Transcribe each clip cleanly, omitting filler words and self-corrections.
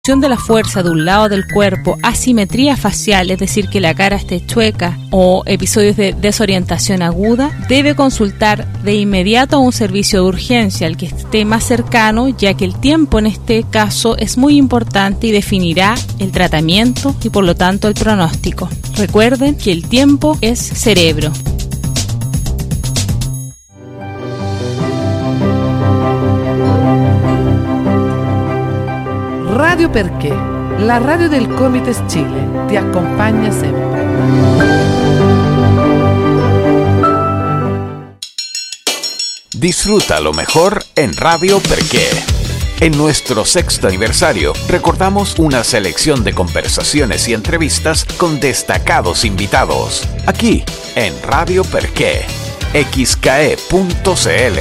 de la fuerza de un lado del cuerpo, asimetría facial, es decir, que la cara esté chueca, o episodios de desorientación aguda, debe consultar de inmediato a un servicio de urgencia, al que esté más cercano, ya que el tiempo en este caso es muy importante y definirá el tratamiento y por lo tanto el pronóstico. Recuerden que el tiempo es cerebro. Radio Perché, la radio del Comites Chile, ti accompagna sempre. Disfruta lo mejor en Radio Perché. En nuestro 6º aniversario, recordamos una selección de conversaciones y entrevistas con destacados invitados. Aquí, en Radio Perché, xke.cl.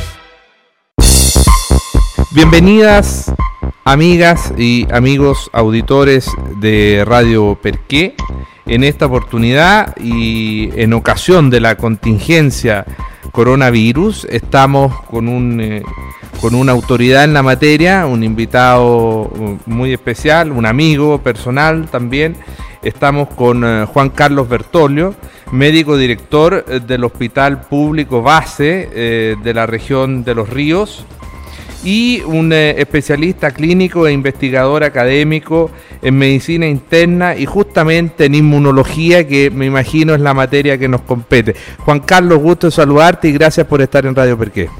Bienvenidas, amigas y amigos auditores de Radio Perché. En esta oportunidad y en ocasión de la contingencia coronavirus, estamos con una autoridad en la materia, un invitado muy especial, un amigo personal también. Estamos con Juan Carlos Bertoglio, médico director del Hospital Público Base de la región de Los Ríos, y un especialista clínico e investigador académico en medicina interna y justamente en inmunología, que me imagino es la materia que nos compete. Juan Carlos, gusto de saludarte y gracias por estar en Radio Perché.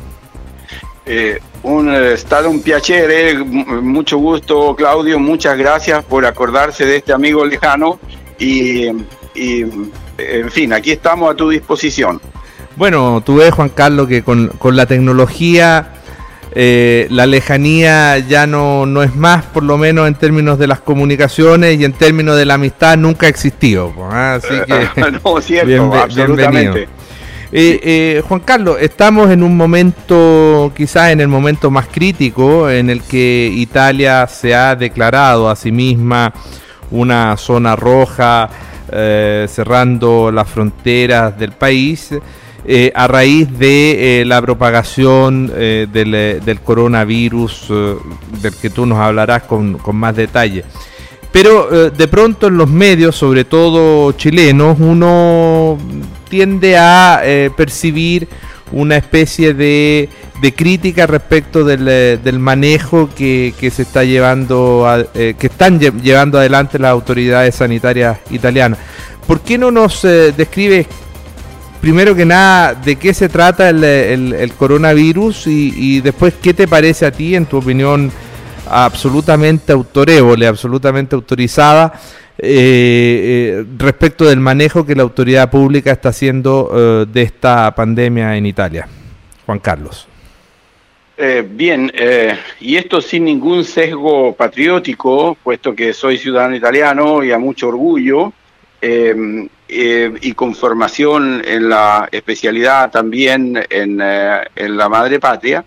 Un piacere, mucho gusto, Claudio, muchas gracias por acordarse de este amigo lejano y en fin, aquí estamos a tu disposición. Bueno, tú ves, Juan Carlos, que con la tecnología la lejanía ya no es más, por lo menos en términos de las comunicaciones y en términos de la amistad nunca ha existido. Así que no, cierto, absolutamente. Juan Carlos, estamos en un momento, quizás en el momento más crítico, en el que Italia se ha declarado a sí misma una zona roja, cerrando las fronteras del país, a raíz de la propagación del coronavirus, del que tú nos hablarás con más detalle. Pero de pronto en los medios, sobre todo chilenos, uno tiende a percibir una especie de crítica respecto del manejo que se está llevando que están llevando adelante las autoridades sanitarias italianas. ¿Por qué no nos describes primero que nada de qué se trata el coronavirus y después qué te parece a ti, en tu opinión absolutamente autorévole, absolutamente autorizada, respecto del manejo que la autoridad pública está haciendo de esta pandemia en Italia? Juan Carlos. Bien, y esto sin ningún sesgo patriótico, puesto que soy ciudadano italiano y a mucho orgullo, y con formación en la especialidad también en la madre patria.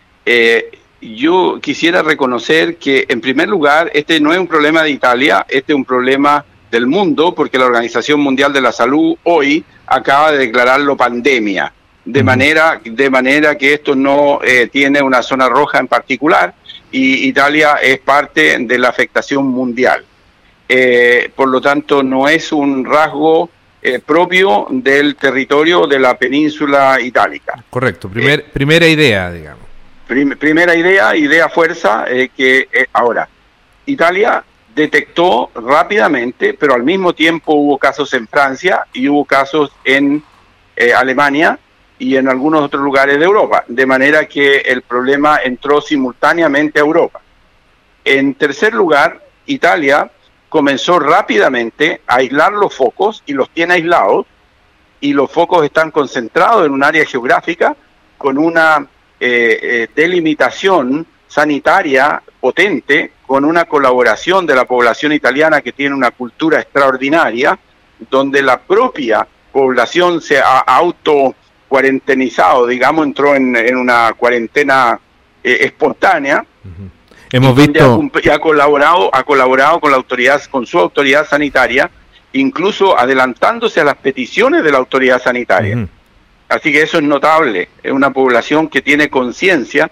Yo quisiera reconocer que, en primer lugar, este no es un problema de Italia, este es un problema del mundo, porque la Organización Mundial de la Salud hoy acaba de declararlo pandemia, de manera que esto no tiene una zona roja en particular, y Italia es parte de la afectación mundial. Por lo tanto, no es un rasgo propio del territorio de la península itálica. Correcto, primera idea, digamos. Primera idea fuerza, ahora, Italia detectó rápidamente, pero al mismo tiempo hubo casos en Francia y hubo casos en Alemania y en algunos otros lugares de Europa, de manera que el problema entró simultáneamente a Europa. En tercer lugar, Italia comenzó rápidamente a aislar los focos, y los tiene aislados, y los focos están concentrados en un área geográfica con una delimitación sanitaria potente, con una colaboración de la población italiana que tiene una cultura extraordinaria, donde la propia población se ha auto-cuarentenizado, digamos, entró en una cuarentena espontánea. Hemos visto y ha colaborado con la autoridad, con su autoridad sanitaria, incluso adelantándose a las peticiones de la autoridad sanitaria. Así que eso es notable, es una población que tiene conciencia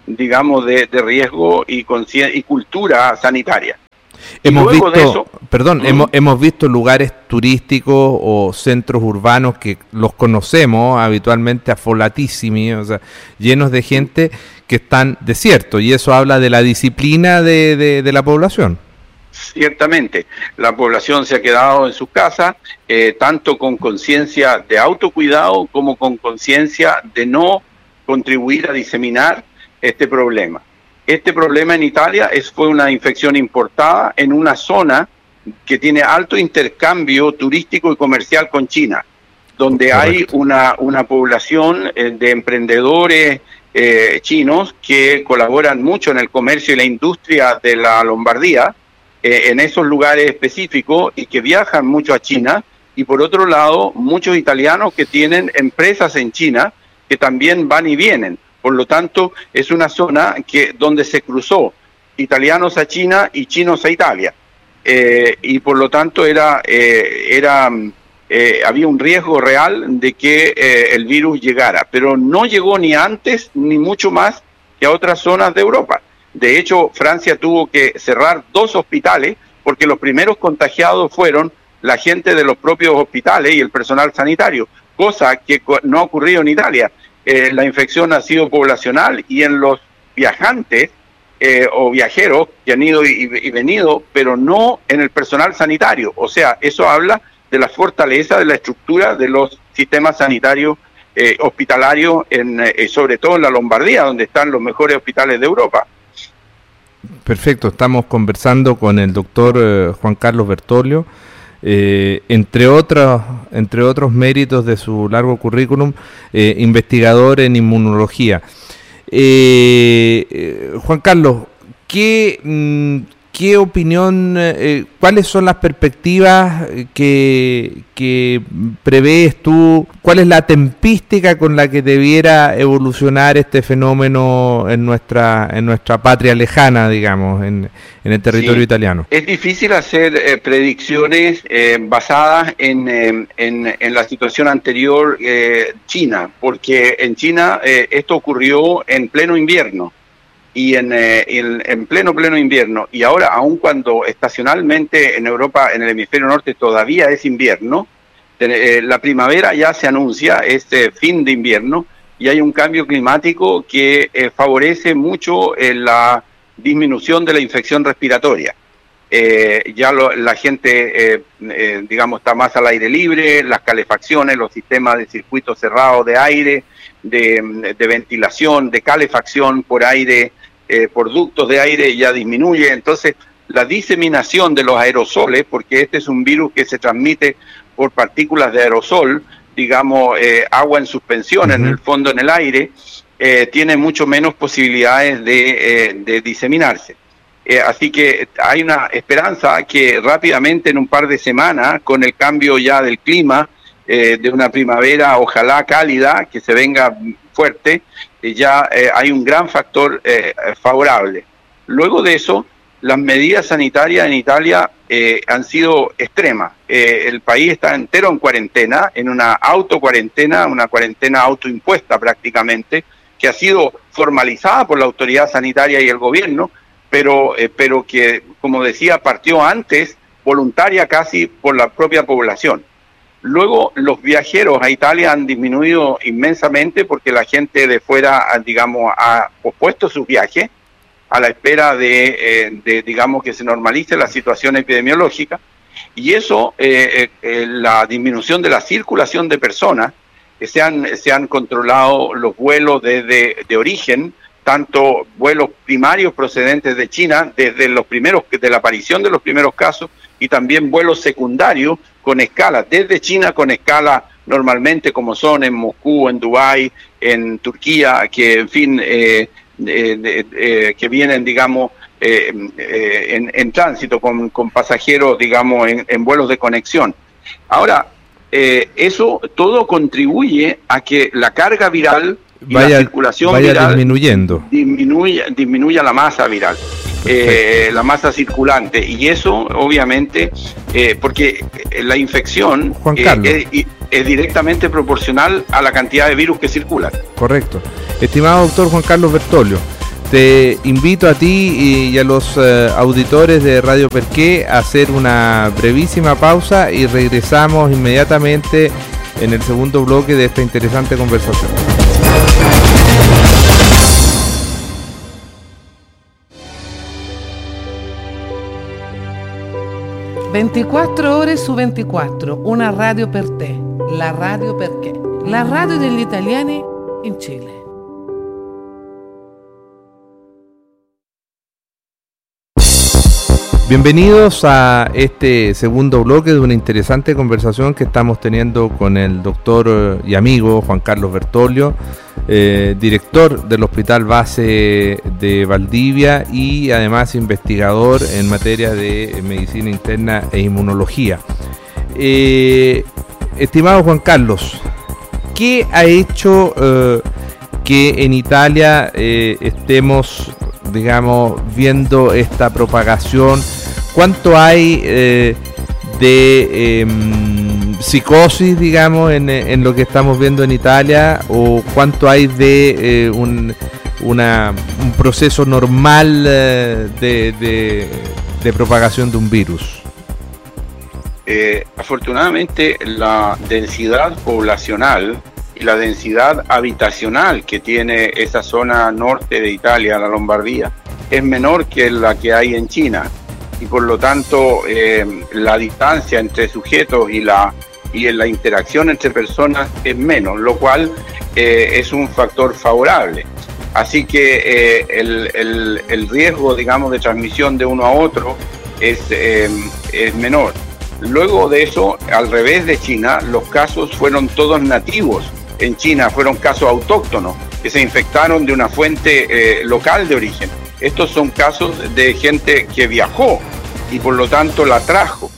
digamos, de riesgo y cultura sanitaria. Hemos visto lugares turísticos o centros urbanos que los conocemos habitualmente afolatísimos, o sea, llenos de gente que están desiertos, y eso habla de la disciplina de la población. Ciertamente, la población se ha quedado en sus casas, tanto con conciencia de autocuidado como con conciencia de no contribuir a diseminar este problema. Este problema en Italia fue una infección importada en una zona que tiene alto intercambio turístico y comercial con China, donde Correcto. Hay una población de emprendedores chinos que colaboran mucho en el comercio y la industria de la Lombardía, en esos lugares específicos, y que viajan mucho a China, y por otro lado, muchos italianos que tienen empresas en China que también van y vienen. Por lo tanto, es una zona donde se cruzó italianos a China y chinos a Italia. Y por lo tanto había un riesgo real de que el virus llegara. Pero no llegó ni antes ni mucho más que a otras zonas de Europa. De hecho, Francia tuvo que cerrar 2 hospitales porque los primeros contagiados fueron la gente de los propios hospitales y el personal sanitario, cosa que no ha ocurrido en Italia. La infección ha sido poblacional, y en los viajantes o viajeros que han ido y venido, pero no en el personal sanitario. O sea, eso habla de la fortaleza de la estructura de los sistemas sanitarios hospitalarios, sobre todo en la Lombardía, donde están los mejores hospitales de Europa. Perfecto, estamos conversando con el doctor Juan Carlos Bertoglio. Entre otros méritos de su largo currículum, investigador en inmunología. Juan Carlos, ¿qué opinión, cuáles son las perspectivas que prevés tú? ¿Cuál es la tempística con la que debiera evolucionar este fenómeno en nuestra patria lejana, digamos, en el territorio italiano? Es difícil hacer predicciones basadas en la situación anterior China, porque en China esto ocurrió en pleno invierno. Y en pleno invierno, y ahora aun cuando estacionalmente en Europa, en el hemisferio norte todavía es invierno, la primavera ya se anuncia, este fin de invierno, y hay un cambio climático que favorece mucho la disminución de la infección respiratoria. La gente, digamos, está más al aire libre, las calefacciones, los sistemas de circuitos cerrados de aire, de ventilación, de calefacción por aire, por ductos de aire ya disminuye. Entonces, la diseminación de los aerosoles, porque este es un virus que se transmite por partículas de aerosol, digamos, agua en suspensión, en el fondo, en el aire, tiene mucho menos posibilidades de diseminarse. Así que hay una esperanza que rápidamente, en un par de semanas, con el cambio ya del clima, de una primavera ojalá cálida, que se venga fuerte, ya hay un gran factor favorable. Luego de eso, las medidas sanitarias en Italia han sido extremas. El país está entero en cuarentena, en una autocuarentena, una cuarentena autoimpuesta prácticamente, que ha sido formalizada por la autoridad sanitaria y el gobierno, pero que, como decía, partió antes, voluntaria casi, por la propia población. Luego, los viajeros a Italia han disminuido inmensamente porque la gente de fuera, digamos, ha pospuesto sus viajes a la espera de digamos, que se normalice la situación epidemiológica, y eso, la disminución de la circulación de personas, se han controlado los vuelos de origen, tanto vuelos primarios procedentes de China, desde de la aparición de los primeros casos, y también vuelos secundarios con escala, desde China con escala normalmente como son en Moscú, en Dubái, en Turquía, que en fin, que vienen, digamos, en tránsito con pasajeros, digamos, en vuelos de conexión. Ahora, eso todo contribuye a que la carga viral y la circulación viral disminuya la masa viral, la masa circulante, y eso obviamente porque la infección es directamente proporcional a la cantidad de virus que circulan. Correcto. Estimado doctor Juan Carlos Bertoglio, Te invito a ti y a los auditores de Radio Perqué a hacer una brevísima pausa y regresamos inmediatamente en el segundo bloque de esta interesante conversación. 24 ore su 24, una radio per te, la Radio Perché, la radio degli italiani in Cile. Bienvenidos a este segundo bloque de una interesante conversación que estamos teniendo con el doctor y amigo Juan Carlos Bertoglio, director del Hospital Base de Valdivia y además investigador en materia de medicina interna e inmunología. Estimado Juan Carlos, ¿qué ha hecho que en Italia estemos, digamos, viendo esta propagación? ¿Cuánto hay de psicosis, digamos, en lo que estamos viendo en Italia? ¿O cuánto hay de un proceso normal de propagación de un virus? Afortunadamente, la densidad poblacional y la densidad habitacional que tiene esa zona norte de Italia, la Lombardía, es menor que la que hay en China. Y por lo tanto la distancia entre sujetos y la interacción entre personas es menos, lo cual es un factor favorable. Así que el riesgo, digamos, de transmisión de uno a otro es menor. Luego de eso, al revés de China, los casos fueron todos nativos. En China fueron casos autóctonos que se infectaron de una fuente local de origen. Estos son casos de gente que viajó y por lo tanto la trajo.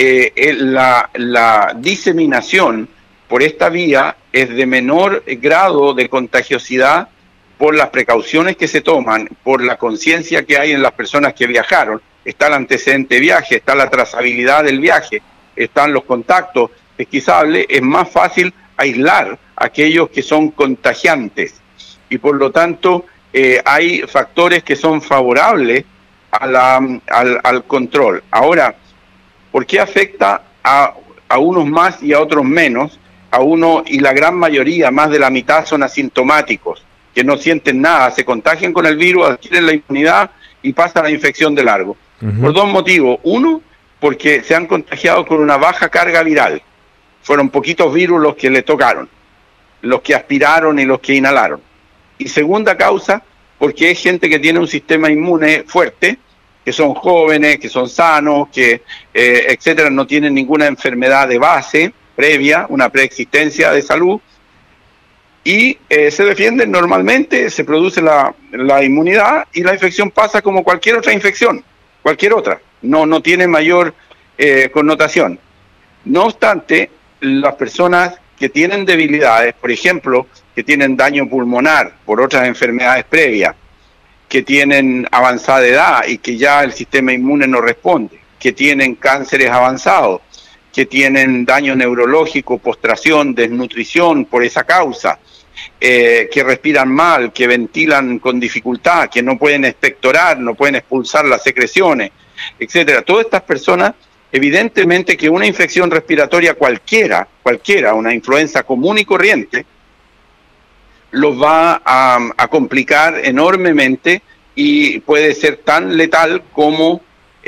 La diseminación por esta vía es de menor grado de contagiosidad por las precauciones que se toman, por la conciencia que hay en las personas que viajaron. Está el antecedente de viaje, está la trazabilidad del viaje, están los contactos pesquisables. Es más fácil aislar a aquellos que son contagiantes y por lo tanto hay factores que son favorables al control. Ahora, ¿por qué afecta a unos más y a otros menos? A uno y la gran mayoría, más de la mitad, son asintomáticos, que no sienten nada, se contagian con el virus, adquieren la inmunidad y pasan la infección de largo. Por dos motivos. Uno, porque se han contagiado con una baja carga viral. Fueron poquitos virus los que le tocaron, los que aspiraron y los que inhalaron. Y segunda causa, porque es gente que tiene un sistema inmune fuerte, que son jóvenes, que son sanos, que etcétera, no tienen ninguna enfermedad de base previa, una preexistencia de salud, y se defienden normalmente, se produce la inmunidad y la infección pasa como cualquier otra infección, cualquier otra, no tiene mayor connotación. No obstante, las personas que tienen debilidades, por ejemplo, que tienen daño pulmonar por otras enfermedades previas, que tienen avanzada edad y que ya el sistema inmune no responde, que tienen cánceres avanzados, que tienen daño neurológico, postración, desnutrición por esa causa, que respiran mal, que ventilan con dificultad, que no pueden expectorar, no pueden expulsar las secreciones, etcétera. Todas estas personas, evidentemente que una infección respiratoria cualquiera, una influenza común y corriente, los va a complicar enormemente y puede ser tan letal como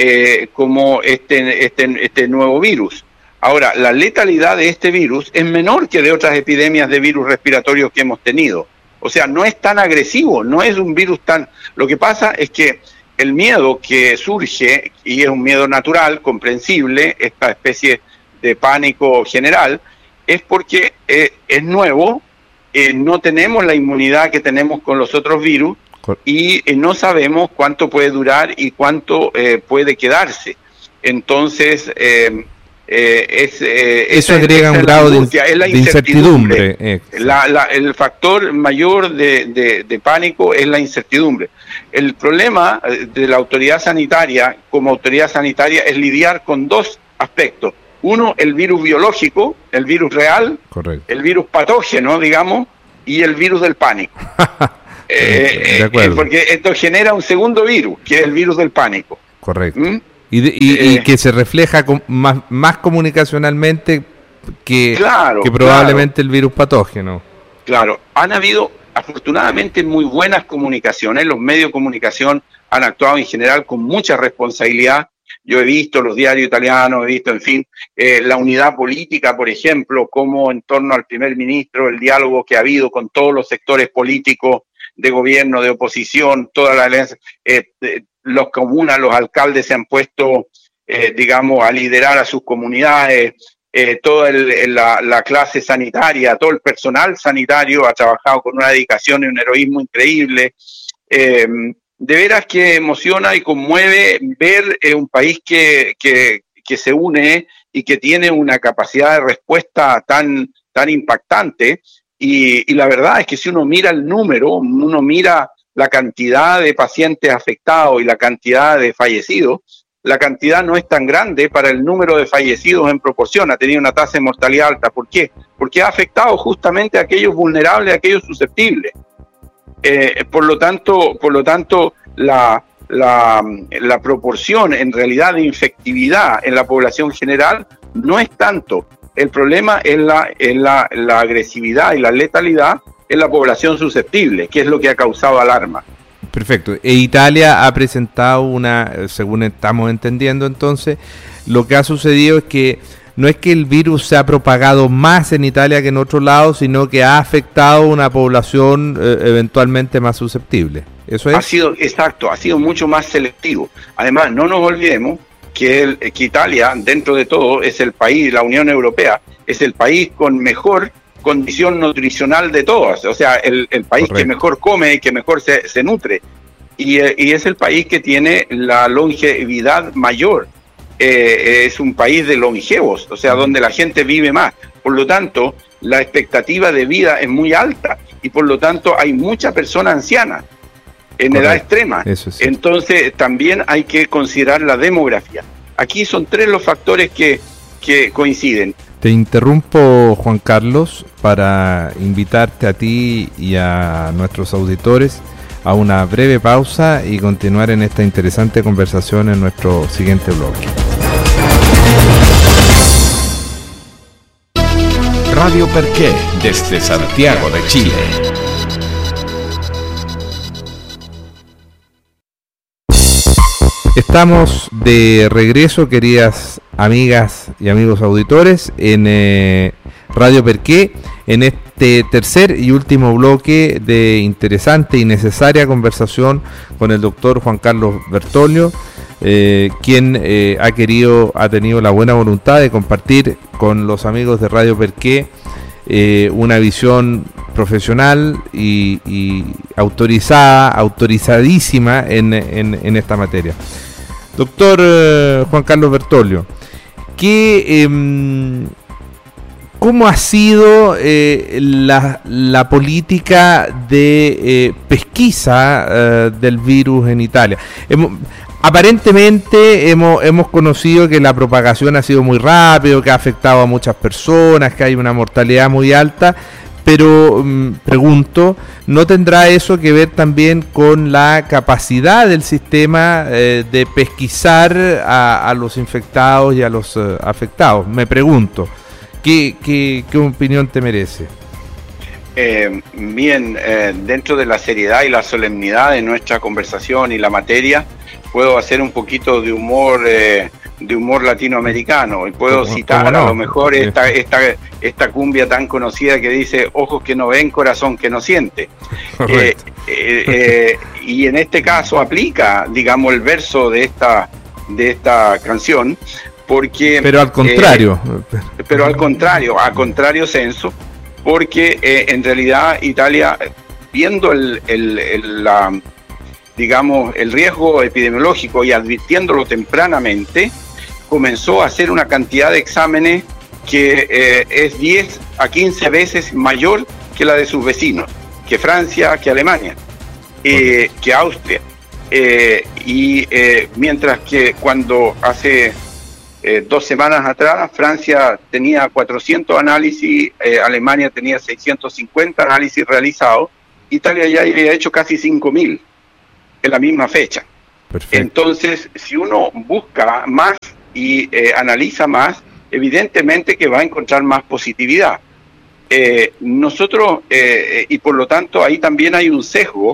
este nuevo virus. Ahora, la letalidad de este virus es menor que de otras epidemias de virus respiratorios que hemos tenido. O sea, no es tan agresivo, no es un virus tan... Lo que pasa es que el miedo que surge, y es un miedo natural, comprensible, esta especie de pánico general, es porque es nuevo, no tenemos la inmunidad que tenemos con los otros virus y no sabemos cuánto puede durar y cuánto puede quedarse. Entonces, eso agrega un grado de incertidumbre. El factor mayor de pánico es la incertidumbre. El problema de la autoridad sanitaria, como autoridad sanitaria, es lidiar con dos aspectos. Uno, el virus biológico, el virus real, correcto, el virus patógeno, digamos, y el virus del pánico. De acuerdo. Porque esto genera un segundo virus, que es el virus del pánico. Correcto. Y que se refleja más comunicacionalmente que probablemente el virus patógeno. Claro, han habido afortunadamente muy buenas comunicaciones, los medios de comunicación han actuado en general con mucha responsabilidad. Yo he visto los diarios italianos, he visto, en fin, la unidad política, por ejemplo, como en torno al primer ministro, el diálogo que ha habido con todos los sectores políticos de gobierno, de oposición, toda la alianza, los comunas, los alcaldes se han puesto, digamos, a liderar a sus comunidades, toda la clase sanitaria, todo el personal sanitario ha trabajado con una dedicación y un heroísmo increíble. De veras que emociona y conmueve ver un país que se une y que tiene una capacidad de respuesta tan impactante. Y la verdad es que si uno mira el número, uno mira la cantidad de pacientes afectados y la cantidad de fallecidos, la cantidad no es tan grande para el número de fallecidos en proporción, ha tenido una tasa de mortalidad alta. ¿Por qué? Porque ha afectado justamente a aquellos vulnerables, a aquellos susceptibles. Por lo tanto, la proporción en realidad de infectividad en la población general no es tanto. El problema es la agresividad y la letalidad en la población susceptible, que es lo que ha causado alarma. Perfecto. Italia ha presentado según estamos entendiendo entonces, lo que ha sucedido es que no es que el virus se ha propagado más en Italia que en otros lados, sino que ha afectado una población eventualmente más susceptible. ¿Eso es? Ha sido mucho más selectivo. Además, no nos olvidemos que Italia, dentro de todo, es el país, la Unión Europea, es el país con mejor condición nutricional de todas, o sea, el país Correcto. Que mejor come y que mejor se nutre, y es el país que tiene la longevidad mayor, es un país de longevos, o sea, donde la gente vive más, por lo tanto, la expectativa de vida es muy alta, y por lo tanto hay mucha persona anciana, en Correcto. Edad extrema, entonces también hay que considerar la demografía. Aquí son tres los factores que coinciden. Te interrumpo, Juan Carlos, para invitarte a ti y a nuestros auditores a una breve pausa y continuar en esta interesante conversación en nuestro siguiente bloque. Radio Perqué, desde Santiago de Chile. Estamos de regreso, queridas amigas y amigos auditores, en Radio Perqué, en este tercer y último bloque de interesante y necesaria conversación con el doctor Juan Carlos Bertolio, quien ha tenido la buena voluntad de compartir con los amigos de Radio Perqué una visión profesional y autorizadísima en esta materia. Doctor Juan Carlos Bertolio, ¿cómo ha sido la política de pesquisa del virus en Italia? Aparentemente hemos conocido que la propagación ha sido muy rápido, que ha afectado a muchas personas, que hay una mortalidad muy alta, pero pregunto, ¿no tendrá eso que ver también con la capacidad del sistema de pesquisar a los infectados y a los afectados? Me pregunto, ¿qué opinión te merece? Bien, dentro de la seriedad y la solemnidad de nuestra conversación y la materia, puedo hacer un poquito de humor latinoamericano y puedo citar a lo mejor esta cumbia tan conocida que dice ojos que no ven, corazón que no siente. Y en este caso aplica, digamos, el verso de esta canción, porque pero al contrario a contrario senso, porque en realidad Italia, viendo digamos, el riesgo epidemiológico y advirtiéndolo tempranamente, comenzó a hacer una cantidad de exámenes que es 10 a 15 veces mayor que la de sus vecinos, que Francia, que Alemania, que Austria. Mientras que cuando hace 2 semanas atrás Francia tenía 400 análisis, Alemania tenía 650 análisis realizados, Italia ya había hecho casi 5.000 en la misma fecha. Perfecto. Entonces, si uno busca más y analiza más, evidentemente que va a encontrar más positividad. Nosotros, y por lo tanto, ahí también hay un sesgo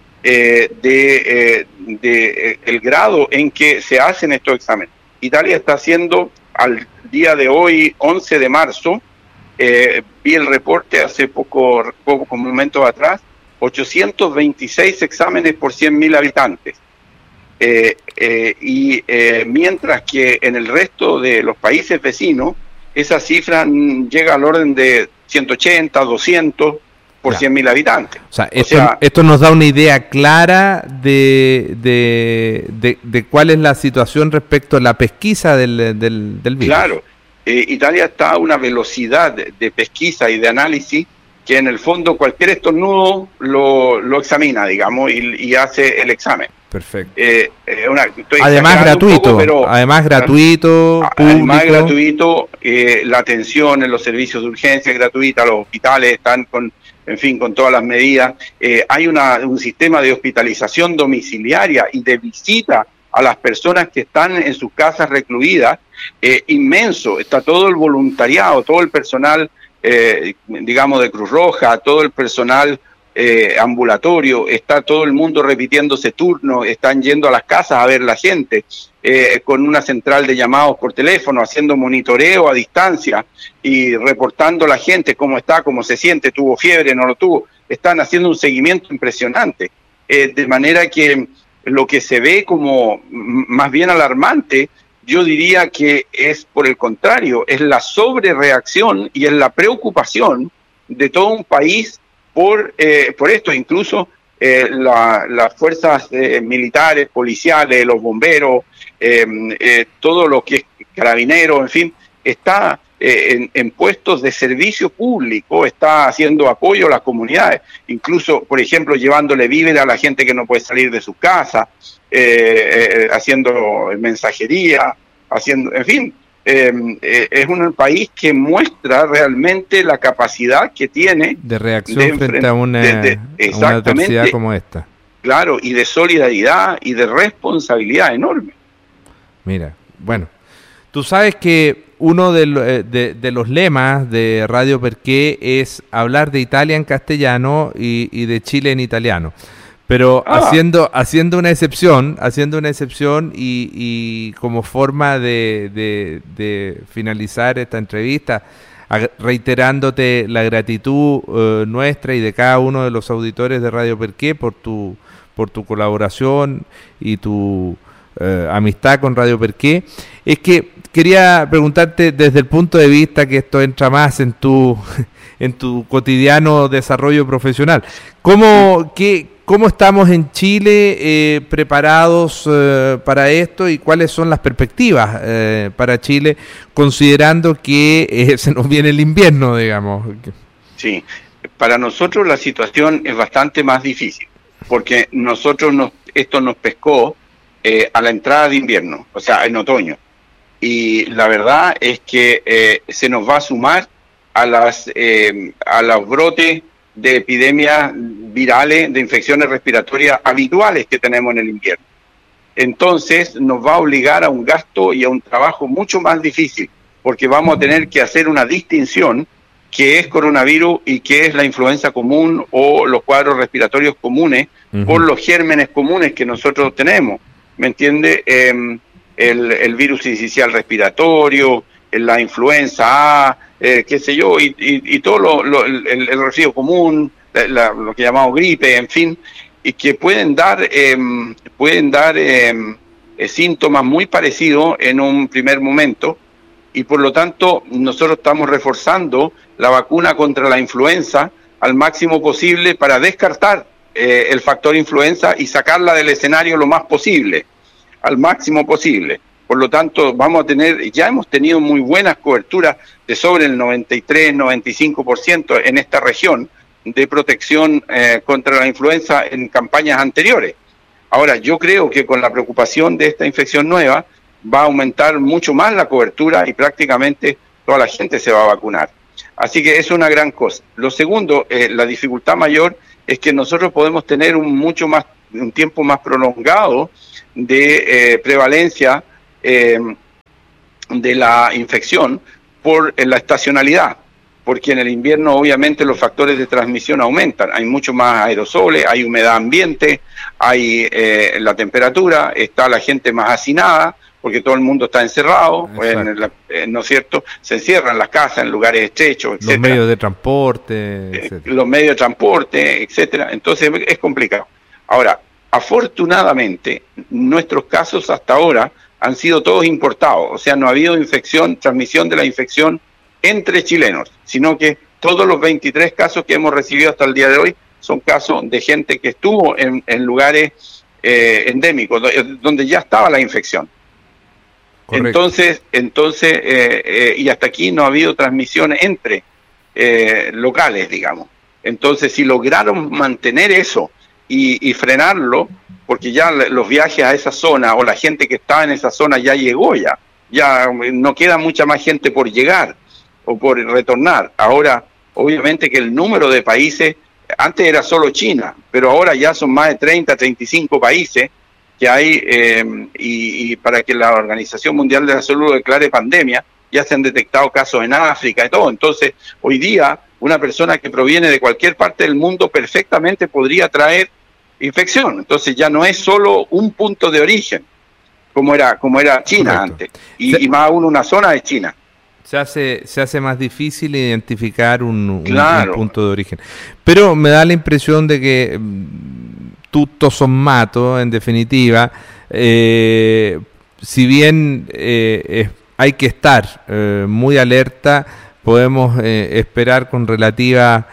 de el grado en que se hacen estos exámenes. Italia está haciendo al día de hoy, 11 de marzo, vi el reporte hace poco momentos atrás, 826 exámenes por 100.000 habitantes. Mientras que en el resto de los países vecinos, esa cifra llega al orden de 180, 200 por 100.000 habitantes. O sea, esto nos da una idea clara de cuál es la situación respecto a la pesquisa del virus. Claro, Italia está a una velocidad de pesquisa y de análisis que en el fondo cualquier estornudo lo examina, digamos, y hace el examen. Perfecto. Además gratuito, público. Además gratuito, la atención en los servicios de urgencia es gratuita, los hospitales están con todas las medidas. Hay un sistema de hospitalización domiciliaria y de visita a las personas que están en sus casas recluidas, inmenso. Está todo el voluntariado, todo el personal, digamos, de Cruz Roja, todo el personal ambulatorio, está todo el mundo repitiéndose turnos, están yendo a las casas a ver la gente, con una central de llamados por teléfono, haciendo monitoreo a distancia y reportando a la gente cómo está, cómo se siente, tuvo fiebre, no lo tuvo. Están haciendo un seguimiento impresionante, de manera que lo que se ve como más bien alarmante, yo diría que es por el contrario, es la sobrereacción y es la preocupación de todo un país por esto. Incluso las fuerzas militares, policiales, los bomberos, todo lo que es carabineros, en fin, está en puestos de servicio público, está haciendo apoyo a las comunidades, incluso, por ejemplo, llevándole víveres a la gente que no puede salir de su casa, haciendo mensajería, en fin. Es un país que muestra realmente la capacidad que tiene de reacción frente a una adversidad como esta. Claro, y de solidaridad y de responsabilidad enorme. Mira, bueno, tú sabes que uno de los lemas de Radio Perqué es hablar de Italia en castellano y de Chile en italiano. Pero haciendo una excepción y como forma de finalizar esta entrevista, reiterándote la gratitud nuestra y de cada uno de los auditores de Radio Perqué por tu colaboración y tu amistad con Radio Perqué, es que quería preguntarte desde el punto de vista que esto entra más en tu cotidiano desarrollo profesional. ¿Cómo estamos en Chile preparados para esto y cuáles son las perspectivas para Chile, considerando que se nos viene el invierno, digamos? Sí, para nosotros la situación es bastante más difícil, porque esto nos pescó a la entrada de invierno, o sea, en otoño. Y la verdad es que se nos va a sumar a los brotes de epidemias virales, de infecciones respiratorias habituales que tenemos en el invierno. Entonces nos va a obligar a un gasto y a un trabajo mucho más difícil, porque vamos a tener que hacer una distinción qué es coronavirus y qué es la influenza común o los cuadros respiratorios comunes por los gérmenes comunes que nosotros tenemos. ¿Me entiende? El virus sincicial respiratorio, la influenza A, qué sé yo, y todo el resfrío común, lo que llamamos gripe, en fin, y que pueden dar síntomas muy parecidos en un primer momento, y por lo tanto nosotros estamos reforzando la vacuna contra la influenza al máximo posible para descartar el factor influenza y sacarla del escenario lo más posible, al máximo posible. Por lo tanto, ya hemos tenido muy buenas coberturas de sobre el 93-95% en esta región de protección contra la influenza en campañas anteriores. Ahora, yo creo que con la preocupación de esta infección nueva va a aumentar mucho más la cobertura y prácticamente toda la gente se va a vacunar. Así que es una gran cosa. Lo segundo, la dificultad mayor es que nosotros podemos tener un tiempo más prolongado de prevalencia de la infección por la estacionalidad, porque en el invierno obviamente los factores de transmisión aumentan, hay mucho más aerosoles, hay humedad ambiente, hay la temperatura, está la gente más hacinada, porque todo el mundo está encerrado, ¿no es cierto? Se encierran las casas en lugares estrechos, etcétera. Los medios de transporte, etcétera. Los medios de transporte, etcétera. Entonces es complicado. Ahora, afortunadamente, nuestros casos hasta ahora han sido todos importados, o sea, no ha habido transmisión de la infección entre chilenos, sino que todos los 23 casos que hemos recibido hasta el día de hoy son casos de gente que estuvo en lugares endémicos, donde ya estaba la infección. Correcto. Entonces y hasta aquí no ha habido transmisión entre locales, digamos. Entonces, si lograron mantener eso y frenarlo, porque ya los viajes a esa zona o la gente que estaba en esa zona ya llegó, ya no queda mucha más gente por llegar o por retornar. Ahora, obviamente que el número de países, antes era solo China, pero ahora ya son más de 30, 35 países que hay, y para que la Organización Mundial de la Salud lo declare pandemia, ya se han detectado casos en África y todo. Entonces, hoy día, una persona que proviene de cualquier parte del mundo perfectamente podría traer infección. Entonces ya no es solo un punto de origen, como era China. Correcto. Antes, y más aún una zona de China. Se hace más difícil identificar un punto de origen. Pero me da la impresión de que tutto sommato, en definitiva, si bien hay que estar muy alerta, podemos esperar con relativa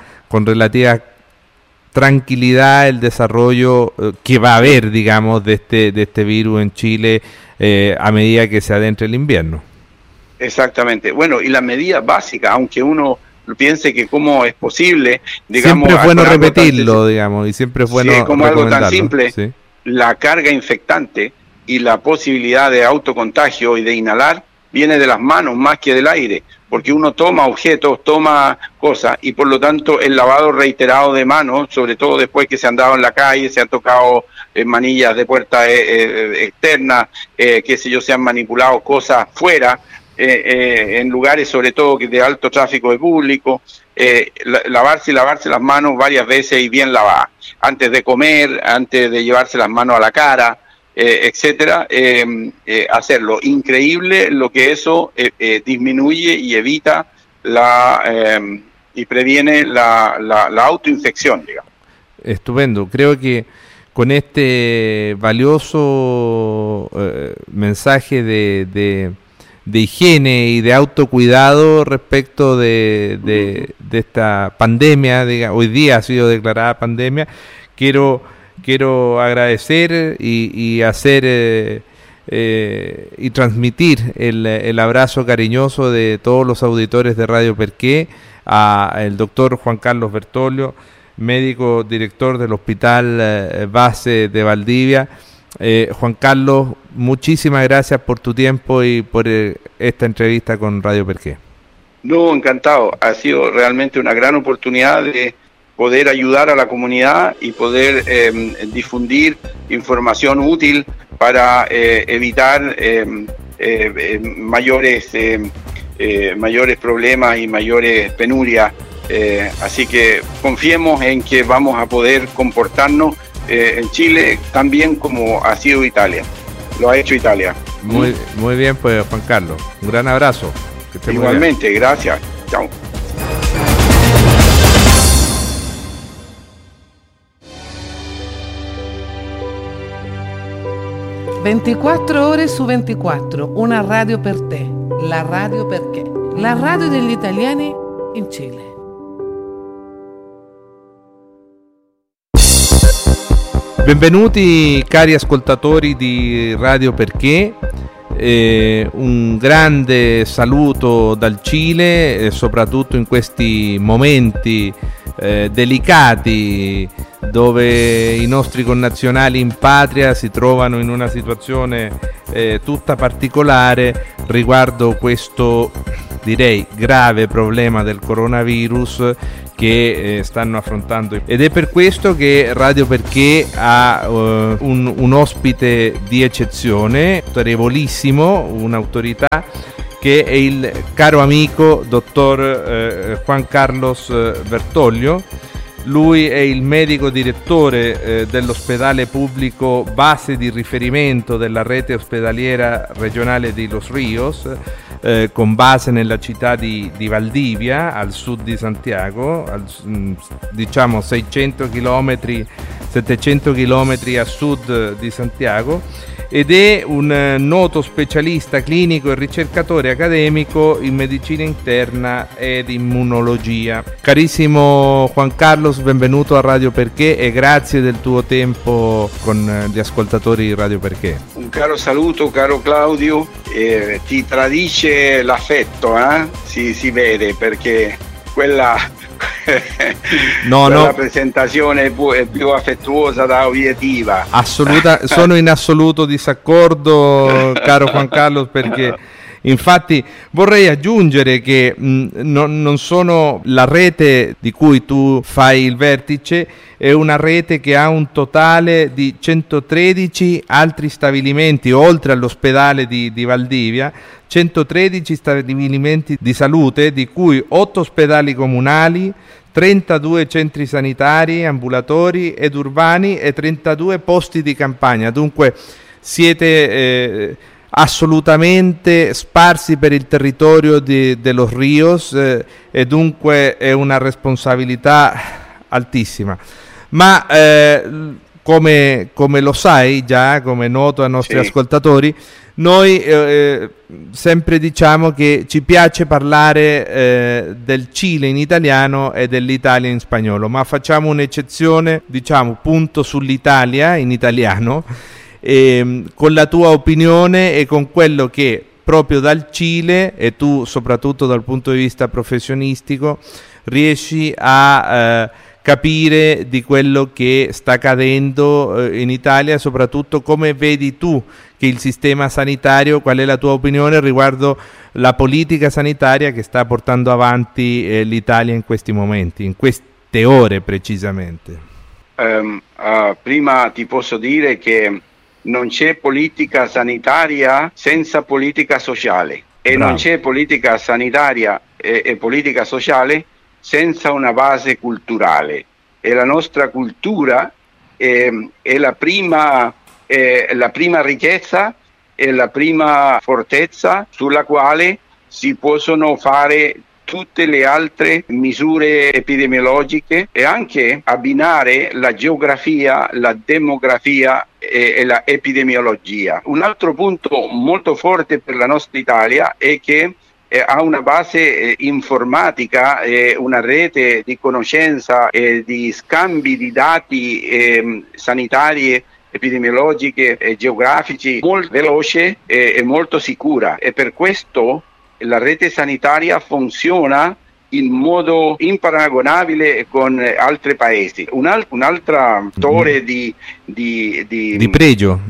tranquilidad el desarrollo que va a haber, digamos, de este virus en Chile a medida que se adentre el invierno. Exactamente. Bueno, y las medidas básicas, aunque uno piense que cómo es posible, digamos... Siempre es bueno repetirlo, digamos, y siempre es bueno como algo tan simple, sí. La carga infectante y la posibilidad de autocontagio y de inhalar viene de las manos más que del aire, porque uno toma objetos, toma cosas, y por lo tanto el lavado reiterado de manos, sobre todo después que se han dado en la calle, se han tocado manillas de puertas externas, qué sé yo, se han manipulado cosas fuera, en lugares sobre todo de alto tráfico de público, lavarse las manos varias veces y bien lavadas, antes de comer, antes de llevarse las manos a la cara, etcétera, hacerlo. Increíble lo que eso disminuye y evita y previene la autoinfección, digamos. Estupendo. Creo que con este valioso mensaje de higiene y de autocuidado respecto de esta pandemia, hoy día ha sido declarada pandemia, quiero agradecer y hacer y transmitir el abrazo cariñoso de todos los auditores de Radio Perqué al doctor Juan Carlos Bertoglio, médico director del Hospital Base de Valdivia. Juan Carlos, muchísimas gracias por tu tiempo y por esta entrevista con Radio Perqué. No, encantado. Ha sido realmente una gran oportunidad de poder ayudar a la comunidad y poder difundir información útil para evitar mayores problemas y mayores penurias. Así que confiemos en que vamos a poder comportarnos en Chile tan bien como ha sido Italia. Lo ha hecho Italia. Muy bien, pues, Juan Carlos. Un gran abrazo. Igualmente, gracias. Chao. «24 ore su 24, una radio per te, la radio perché, la radio degli italiani in Cile». Benvenuti cari ascoltatori di Radio Perché, un grande saluto dal Cile, soprattutto in questi momenti delicati dove i nostri connazionali in patria si trovano in una situazione tutta particolare riguardo questo, direi, grave problema del coronavirus che stanno affrontando, ed è per questo che Radio Perché ha un ospite di eccezione, autorevolissimo, un'autorità, che è il caro amico dottor Juan Carlos Bertoglio. Lui è il medico direttore dell'ospedale pubblico base di riferimento della rete ospedaliera regionale di Los Ríos, con base nella città di Valdivia, al sud di Santiago, diciamo 600 km, 700 km a sud di Santiago, ed è un noto specialista clinico e ricercatore accademico in medicina interna ed immunologia. Carissimo Juan Carlos, benvenuto a Radio Perché e grazie del tuo tempo con gli ascoltatori di Radio Perché. Un caro saluto, caro Claudio, ti tradisce l'affetto, si vede, perché quella la presentazione è più affettuosa da obiettiva. Sono in assoluto disaccordo, caro Juan Carlos, perché infatti vorrei aggiungere che non sono la rete di cui tu fai il vertice, è una rete che ha un totale di 113 altri stabilimenti, oltre all'ospedale di Valdivia, 113 stabilimenti di salute, di cui 8 ospedali comunali, 32 centri sanitari, ambulatori ed urbani e 32 posti di campagna. Dunque siete assolutamente sparsi per il territorio de Los Ríos, e dunque è una responsabilità altissima. Ma come lo sai già, come è noto ai nostri ascoltatori, noi sempre diciamo che ci piace parlare del Cile in italiano e dell'Italia in spagnolo, ma facciamo un'eccezione, diciamo punto sull'Italia in italiano, con la tua opinione e con quello che proprio dal Cile, e tu soprattutto dal punto di vista professionistico, riesci a capire di quello che sta accadendo in Italia, soprattutto come vedi tu che il sistema sanitario, qual è la tua opinione riguardo la politica sanitaria che sta portando avanti l'Italia in questi momenti, in queste ore precisamente? Prima ti posso dire che non c'è politica sanitaria senza politica sociale, e Bravo. non c'è politica sanitaria e politica sociale senza una base culturale, e la nostra cultura è la prima ricchezza e la prima fortezza sulla quale si possono fare tutte le altre misure epidemiologiche, e anche abbinare la geografia, la demografia e la epidemiologia. Un altro punto molto forte per la nostra Italia è che ha una base informatica e una rete di conoscenza e di scambi di dati sanitari, epidemiologiche e geografici molto veloce e molto sicura, e per questo la rete sanitaria funziona in modo imparagonabile con altri paesi. Un altro fattore di pregio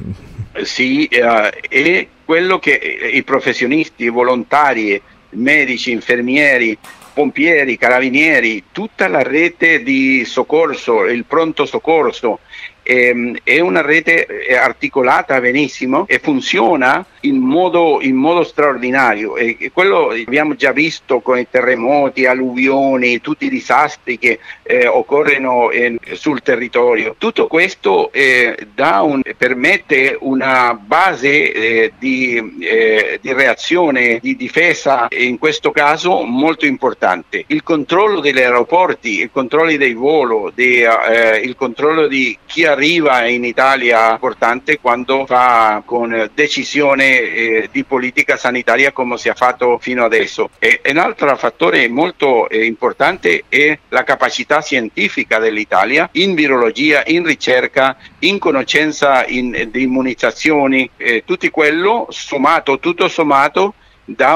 è quello che i professionisti, i volontari, medici, infermieri, pompieri, carabinieri, tutta la rete di soccorso, il pronto soccorso, è una rete articolata benissimo e funziona in modo straordinario, e quello abbiamo già visto con i terremoti, alluvioni, tutti i disastri che occorrono sul territorio. Tutto questo permette una base di reazione, di difesa, in questo caso molto importante. Il controllo degli aeroporti, il controllo dei voli, il controllo di chi arriva in Italia è importante quando fa con decisione di politica sanitaria come si è fatto fino adesso. E un altro fattore molto importante è la capacità scientifica dell'Italia in virologia, in ricerca, in conoscenza di immunizzazioni, tutto quello tutto sommato da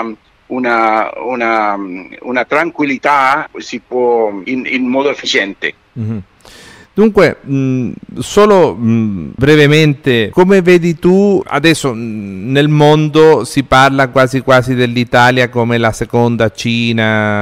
una tranquillità si può in modo efficiente. Mm-hmm. Dunque, solo brevemente, come vedi tu, adesso nel mondo si parla quasi dell'Italia come la seconda Cina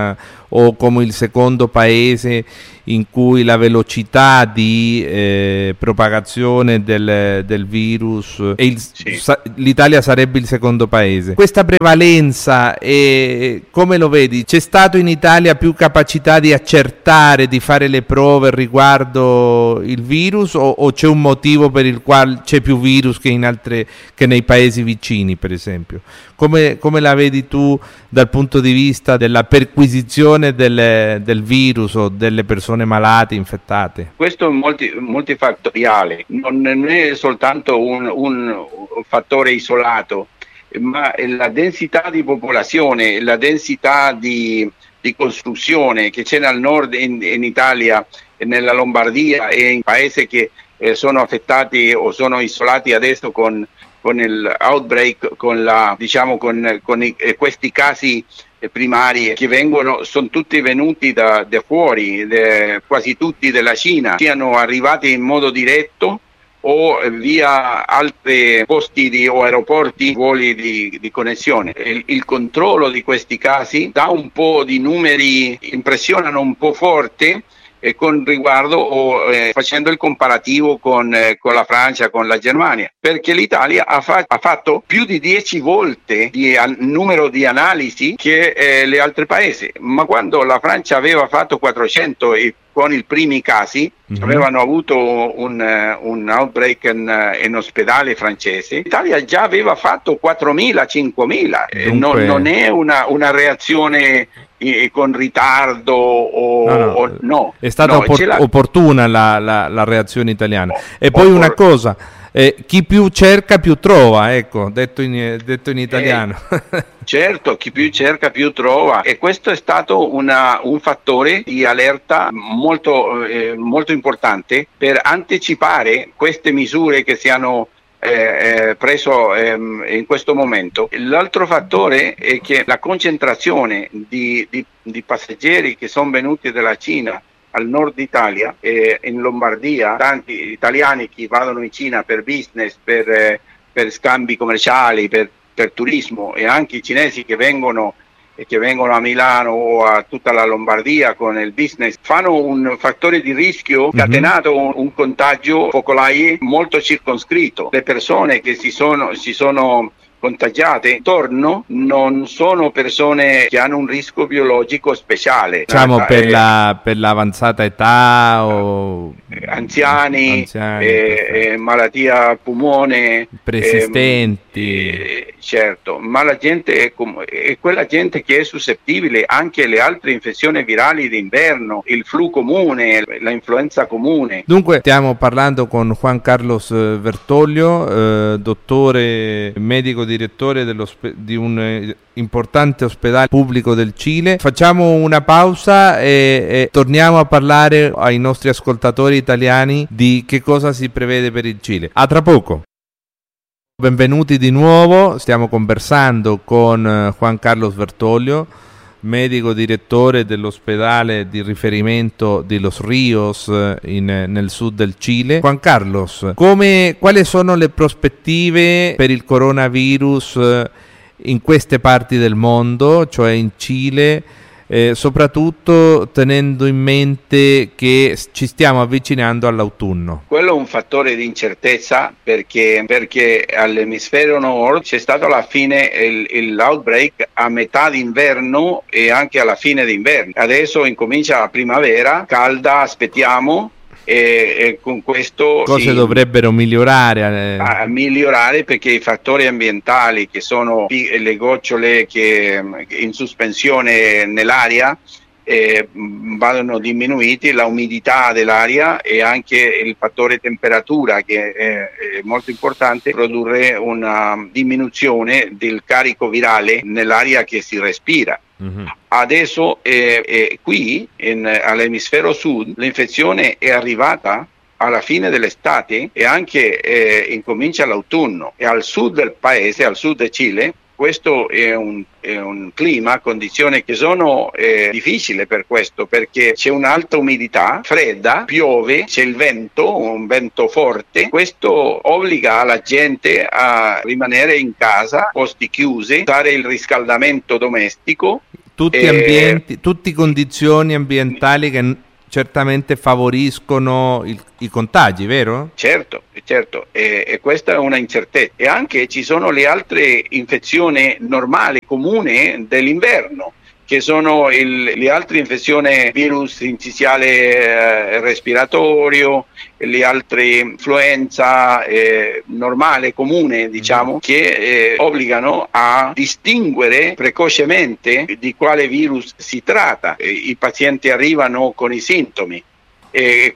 o come il secondo paese in cui la velocità di propagazione del virus l'Italia sarebbe il secondo paese. Questa prevalenza, come lo vedi? C'è stato in Italia più capacità di accertare, di fare le prove riguardo il virus, o c'è un motivo per il quale c'è più virus che nei paesi vicini, per esempio? Come la vedi tu dal punto di vista della perquisizione del virus o delle persone malate, infettate? Questo è multifattoriale, non è soltanto un fattore isolato, ma la densità di popolazione, la densità di costruzione che c'è nel nord in Italia, nella Lombardia e in paesi che sono affettati o sono isolati adesso con il outbreak, con questi casi primari che sono tutti venuti da fuori, quasi tutti della Cina, siano arrivati in modo diretto o via altri posti o aeroporti, voli di connessione. Il controllo di questi casi dà un po' di numeri, impressionano un po' forte, con riguardo facendo il comparativo con la Francia, con la Germania, perché l'Italia ha fatto più di 10 volte di numero di analisi che gli altri paesi, ma quando la Francia aveva fatto 400 e con i primi casi avevano avuto un outbreak in ospedale francese, l'Italia già aveva fatto 4.000, 5.000. Non è una reazione con ritardo no. È stata opportuna la reazione italiana. E poi una cosa, chi più cerca più trova, ecco, detto in italiano. Certo, chi più cerca più trova, e questo è stato un fattore di allerta molto importante per anticipare queste misure che si hanno preso in questo momento. L'altro fattore è che la concentrazione di passeggeri che sono venuti dalla Cina al nord Italia, in Lombardia, tanti italiani che vanno in Cina per business, per scambi commerciali, per turismo, e anche i cinesi che vengono a Milano o a tutta la Lombardia con il business, fanno un fattore di rischio catenato, un contagio focolai molto circoscritto. Le persone che si sono contagiate intorno non sono persone che hanno un rischio biologico speciale, diciamo per l'avanzata età o anziani. Malattia al polmone persistenti, certo, ma la gente è quella gente che è suscettibile anche alle altre infezioni virali d'inverno, il flu comune, la influenza comune. Dunque stiamo parlando con Juan Carlos Bertoglio, dottore medico direttore di un importante ospedale pubblico del Cile. Facciamo una pausa e torniamo a parlare ai nostri ascoltatori italiani di che cosa si prevede per il Cile. A tra poco. Benvenuti di nuovo, stiamo conversando con Juan Carlos Bertoglio, medico direttore dell'ospedale di riferimento di Los Ríos nel sud del Cile. Juan Carlos, quali sono le prospettive per il coronavirus in queste parti del mondo, cioè in Cile, soprattutto tenendo in mente che ci stiamo avvicinando all'autunno? Quello è un fattore di incertezza perché all'emisfero nord c'è stato alla fine l'outbreak a metà d'inverno e anche alla fine d'inverno. Adesso incomincia la primavera calda, aspettiamo. E con questo cose dovrebbero migliorare a migliorare, perché i fattori ambientali che sono le gocciole che in sospensione nell'aria vadano diminuiti, la umidità dell'aria e anche il fattore temperatura, che è molto importante, produrre una diminuzione del carico virale nell'aria che si respira. Adesso qui all'emisfero sud l'infezione è arrivata alla fine dell'estate e anche incomincia l'autunno, e al sud del paese, al sud del Cile, questo è un clima, condizioni che sono difficili per questo, perché c'è un'alta umidità, fredda, piove, c'è il vento, un vento forte. Questo obbliga la gente a rimanere in casa, posti chiusi, usare il riscaldamento domestico. tutti condizioni ambientali che certamente favoriscono i contagi, vero? Certo, e questa è una incertezza. E anche ci sono le altre infezioni normali, comuni dell'inverno, che sono le altre infezioni virus incisionale respiratorio, le altre influenza normale, comune, diciamo, che obbligano a distinguere precocemente di quale virus si tratta. I pazienti arrivano con i sintomi. E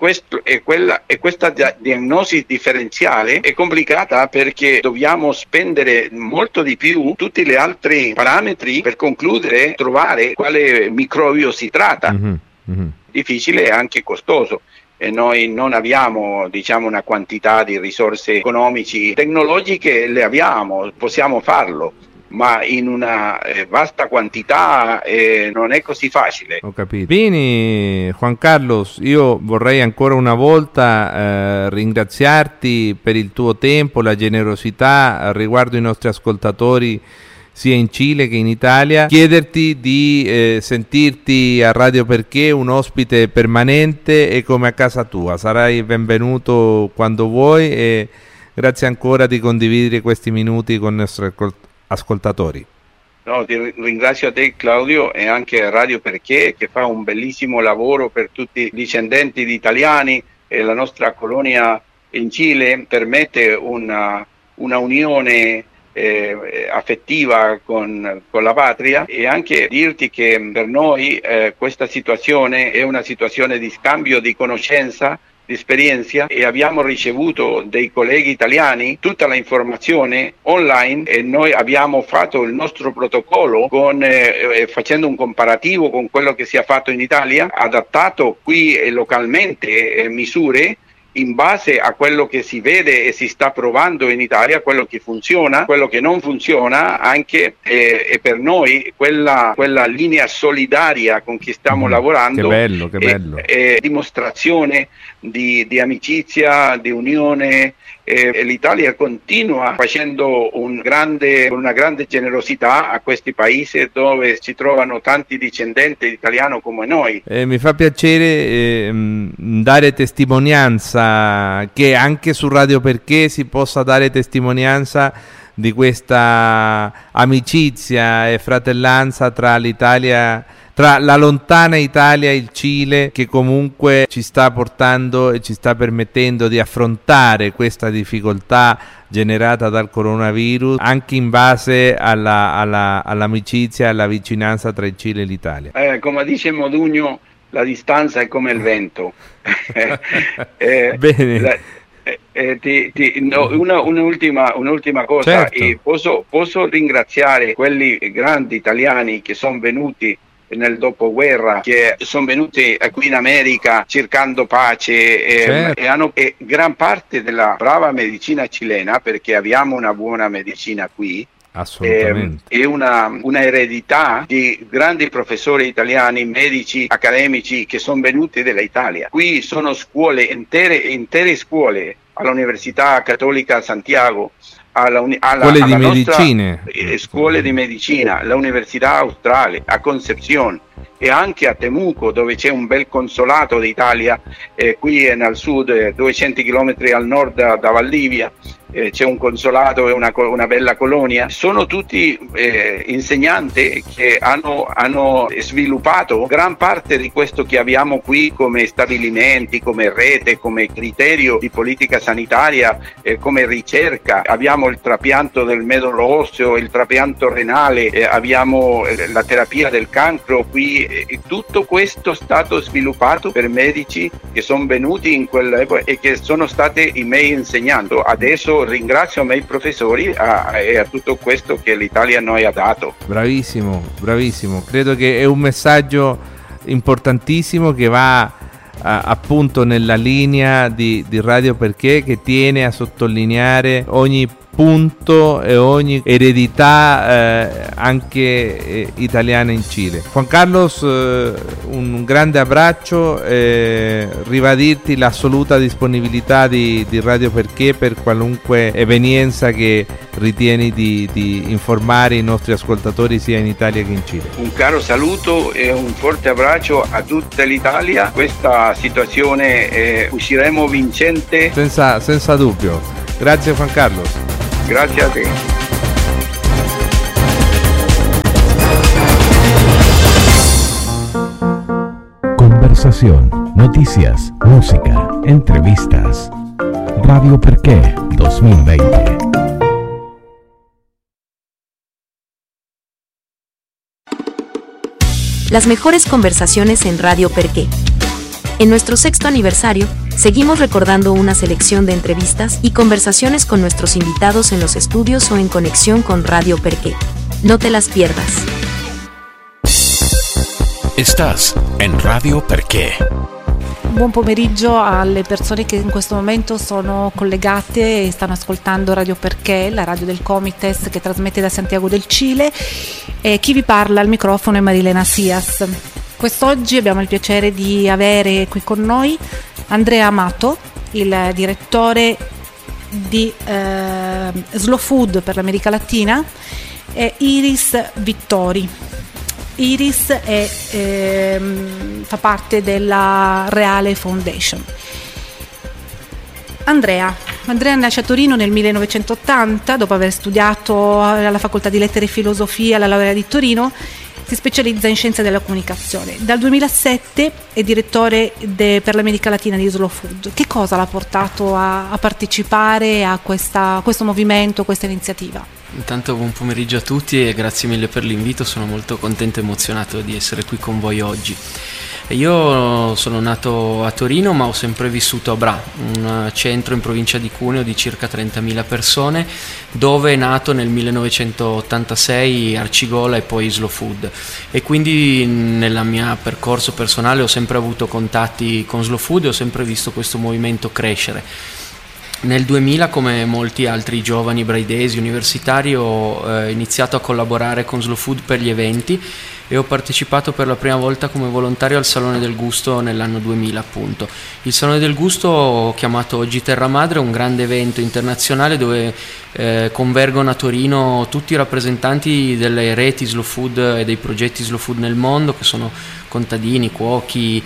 questa diagnosi differenziale è complicata perché dobbiamo spendere molto di più tutti gli altri parametri per concludere, trovare quale microbio si tratta. Difficile e anche costoso. E noi non abbiamo, diciamo, una quantità di risorse economici, tecnologiche le abbiamo, possiamo farlo, ma in una vasta quantità non è così facile. Ho capito. Bene, Juan Carlos, io vorrei ancora una volta ringraziarti per il tuo tempo, la generosità riguardo i nostri ascoltatori sia in Cile che in Italia, chiederti di sentirti a Radio Perché un ospite permanente e come a casa tua. Sarai benvenuto quando vuoi e grazie ancora di condividere questi minuti con i nostri ascoltatori. No, ti ringrazio a te, Claudio, e anche a Radio Perché, che fa un bellissimo lavoro per tutti i discendenti di italiani, e la nostra colonia in Cile permette una unione affettiva con la patria, e anche dirti che per noi questa situazione è una situazione di scambio di conoscenza, di esperienza, e abbiamo ricevuto dei colleghi italiani tutta la informazione online, e noi abbiamo fatto il nostro protocollo facendo un comparativo con quello che si è fatto in Italia, adattato qui localmente misure in base a quello che si vede e si sta provando in Italia, quello che funziona, quello che non funziona, anche e per noi quella linea solidaria con cui stiamo lavorando. Che bello. È dimostrazione di amicizia, di unione. L'Italia continua facendo una grande generosità a questi paesi dove si trovano tanti discendenti italiani come noi. Mi fa piacere dare testimonianza, che anche su Radio Perché si possa dare testimonianza di questa amicizia e fratellanza tra l'Italia, tra la lontana Italia e il Cile, che comunque ci sta portando e ci sta permettendo di affrontare questa difficoltà generata dal coronavirus, anche in base all'amicizia e alla vicinanza tra il Cile e l'Italia. Come dice Modugno, la distanza è come il vento. Bene. Un'ultima cosa, certo. Posso ringraziare quelli grandi italiani che sono venuti nel dopoguerra, che sono venuti qui in America cercando pace, certo. E gran parte della brava medicina cilena, perché abbiamo una buona medicina qui. Assolutamente. E una eredità di grandi professori italiani, medici, accademici che sono venuti dall'Italia. Qui sono scuole, intere scuole, all'Università Cattolica Santiago, scuole di medicina, scuole di medicina, l'Università Australe a Concepción e anche a Temuco, dove c'è un bel consolato d'Italia, qui nel sud, 200 km al nord da Valdivia. C'è un consolato e una bella colonia. Sono tutti insegnanti che hanno sviluppato gran parte di questo che abbiamo qui come stabilimenti, come rete, come criterio di politica sanitaria, come ricerca. Abbiamo il trapianto del meduolo osseo, il trapianto renale, abbiamo la terapia del cancro qui. Tutto questo è stato sviluppato per medici che sono venuti in quell'epoca e che sono stati i miei insegnanti. Adesso ringrazio i miei professori e a tutto questo che l'Italia noi ha dato. Bravissimo. Credo che è un messaggio importantissimo che va appunto nella linea di Radio Perché, che tiene a sottolineare ogni spunto e ogni eredità anche italiana in Cile. Juan Carlos, un grande abbraccio, ribadirti l'assoluta disponibilità di Radio Perché per qualunque evenienza che ritieni di informare i nostri ascoltatori sia in Italia che in Cile. Un caro saluto e un forte abbraccio a tutta l'Italia. Questa situazione usciremo vincente. Senza dubbio. Grazie Juan Carlos. Grazie a te. Conversación, noticias, música, entrevistas. Radio Perché 2020. Las mejores conversaciones en Radio Perché. En nuestro 6º aniversario, seguimos recordando una selección de entrevistas y conversaciones con nuestros invitados en los estudios o en conexión con Radio Perché. No te las pierdas. Estás en Radio Perché. Buon pomeriggio alle persone che in questo momento sono collegate e stanno ascoltando Radio Perché, la radio del Comites che trasmette da Santiago del Cile. E chi vi parla al microfono è Marilena Sias. Quest'oggi abbiamo il piacere di avere qui con noi Andrea Amato, il direttore di Slow Food per l'America Latina, e Iris Vittori. Iris fa parte della Reale Foundation. Andrea nasce a Torino nel 1980, dopo aver studiato alla Facoltà di Lettere e Filosofia alla laurea di Torino. Si specializza in scienze della comunicazione. Dal 2007 è direttore per l'America Latina di Slow Food. Che cosa l'ha portato a partecipare a questo movimento, a questa iniziativa? Intanto buon pomeriggio a tutti e grazie mille per l'invito, sono molto contento e emozionato di essere qui con voi oggi. Io sono nato a Torino ma ho sempre vissuto a Bra, un centro in provincia di Cuneo di circa 30.000 persone, dove è nato nel 1986 Arcigola e poi Slow Food, e quindi nel mio percorso personale ho sempre avuto contatti con Slow Food e ho sempre visto questo movimento crescere. Nel 2000, come molti altri giovani braidesi universitari, ho iniziato a collaborare con Slow Food per gli eventi e ho partecipato per la prima volta come volontario al Salone del Gusto nell'anno 2000 appunto. Il Salone del Gusto, chiamato oggi Terra Madre, è un grande evento internazionale dove convergono a Torino tutti i rappresentanti delle reti Slow Food e dei progetti Slow Food nel mondo, che sono contadini, cuochi,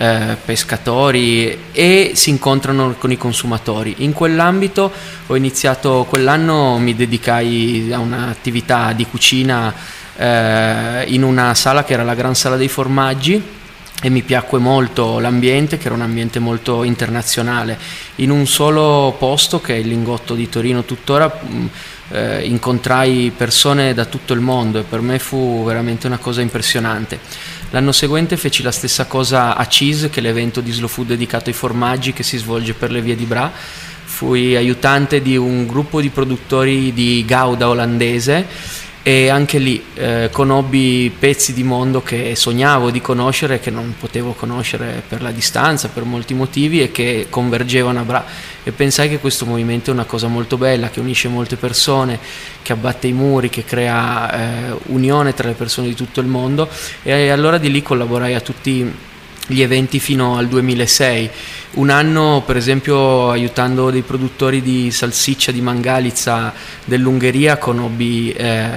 pescatori, e si incontrano con i consumatori. In quell'ambito ho iniziato quell'anno, mi dedicai a un'attività di cucina in una sala che era la Gran Sala dei Formaggi, e mi piacque molto l'ambiente, che era un ambiente molto internazionale. In un solo posto, che è il Lingotto di Torino tuttora, incontrai persone da tutto il mondo e per me fu veramente una cosa impressionante. L'anno seguente feci la stessa cosa a Cheese, che è l'evento di Slow Food dedicato ai formaggi che si svolge per le vie di Bra. Fui aiutante di un gruppo di produttori di Gouda olandese e anche lì conobbi pezzi di mondo che sognavo di conoscere, che non potevo conoscere per la distanza, per molti motivi, e che convergevano a Bra, e pensai che questo movimento è una cosa molto bella, che unisce molte persone, che abbatte i muri, che crea unione tra le persone di tutto il mondo, e allora di lì collaborai a tutti gli eventi fino al 2006. Un anno, per esempio, aiutando dei produttori di salsiccia di Mangalitsa dell'Ungheria, conobbi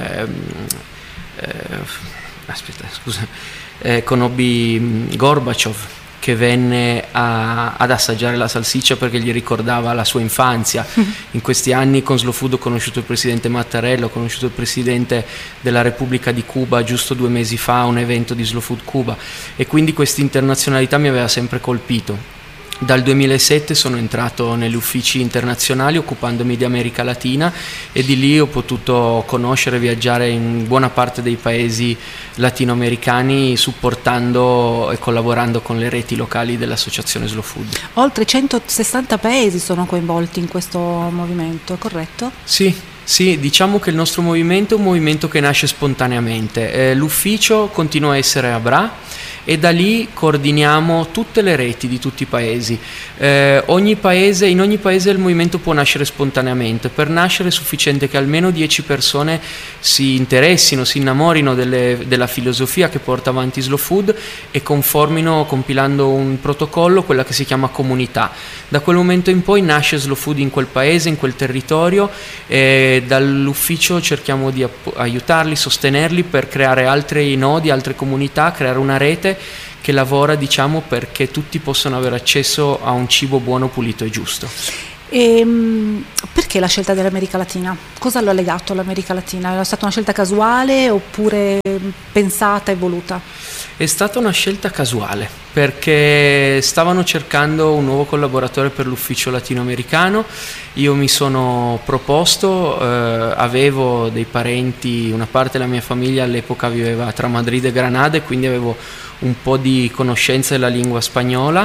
Gorbaciov, che venne ad assaggiare la salsiccia perché gli ricordava la sua infanzia. In questi anni con Slow Food ho conosciuto il presidente Mattarella, ho conosciuto il presidente della Repubblica di Cuba giusto 2 mesi fa a un evento di Slow Food Cuba, e quindi questa internazionalità mi aveva sempre colpito. Dal 2007 sono entrato negli uffici internazionali occupandomi di America Latina, e di lì ho potuto conoscere e viaggiare in buona parte dei paesi latinoamericani, supportando e collaborando con le reti locali dell'associazione Slow Food. Oltre 160 paesi sono coinvolti in questo movimento, corretto? Sì, Sì, diciamo che il nostro movimento è un movimento che nasce spontaneamente. L'ufficio continua a essere a Bra e da lì coordiniamo tutte le reti di tutti i paesi. In ogni paese il movimento può nascere spontaneamente. Per nascere è sufficiente che almeno 10 persone si interessino, si innamorino della filosofia che porta avanti Slow Food e conformino, compilando un protocollo, quella che si chiama comunità. Da quel momento in poi nasce Slow Food in quel paese, in quel territorio, e dall'ufficio cerchiamo di aiutarli, sostenerli per creare altri nodi, altre comunità, creare una rete che lavora, diciamo, perché tutti possano avere accesso a un cibo buono, pulito e giusto. E perché la scelta dell'America Latina? Cosa l'ha legato all'America Latina? È stata una scelta casuale oppure pensata e voluta? È stata una scelta casuale, perché stavano cercando un nuovo collaboratore per l'ufficio latinoamericano. Io mi sono proposto, avevo dei parenti, una parte della mia famiglia all'epoca viveva tra Madrid e Granada e quindi avevo un po' di conoscenza della lingua spagnola,